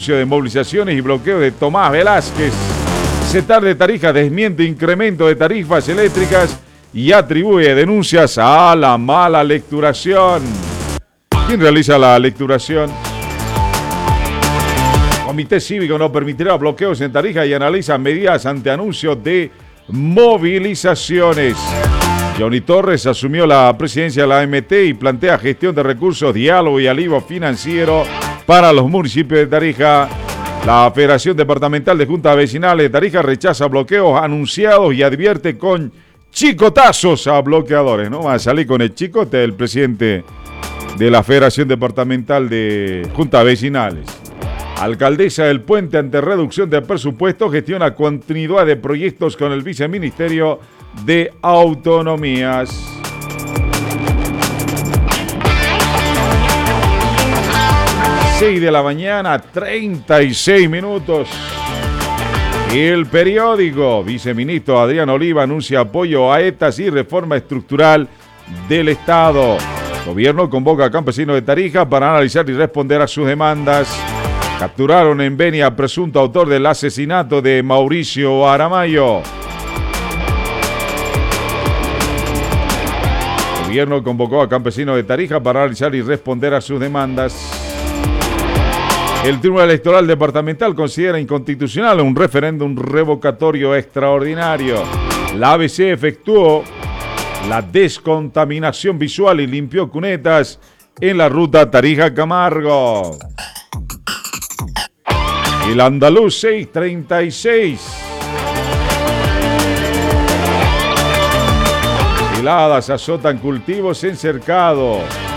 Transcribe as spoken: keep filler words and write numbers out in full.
anuncio de movilizaciones y bloqueo de Tomás Velázquez. CETAR de Tarija desmiente incremento de tarifas eléctricas y atribuye denuncias a la mala lecturación. ¿Quién realiza la lecturación? Comité Cívico no permitirá bloqueos en Tarija y analiza medidas ante anuncio de movilizaciones. Johnny Torres asumió la presidencia de la A M T y plantea gestión de recursos, diálogo y alivio financiero para los municipios de Tarija. La Federación Departamental de Juntas Vecinales de Tarija rechaza bloqueos anunciados y advierte con chicotazos a bloqueadores. No va a salir con el chicote del presidente de la Federación Departamental de Juntas Vecinales. Alcaldesa del Puente, ante reducción de presupuesto, gestiona continuidad de proyectos con el Viceministerio de Autonomías. seis de la mañana, treinta y seis minutos. El periódico. Viceministro Adrián Oliva anuncia apoyo a E T A S y reforma estructural del Estado. Gobierno convoca a campesinos de Tarija para analizar y responder a sus demandas. Capturaron en Beni a presunto autor del asesinato de Mauricio Aramayo. El gobierno convocó a campesinos de Tarija para analizar y responder a sus demandas. El Tribunal Electoral Departamental considera inconstitucional un referéndum revocatorio extraordinario. La A B C efectuó la descontaminación visual y limpió cunetas en la ruta Tarija-Camargo. El Andaluz seis treinta y seis. Heladas azotan cultivos en Cercado.